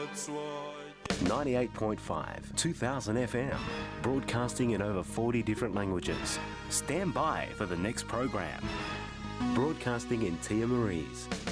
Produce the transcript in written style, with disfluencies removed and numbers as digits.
98.5, 2000 FM, broadcasting in over 40 different languages. Stand by for the next program. Broadcasting in Tia Marie's.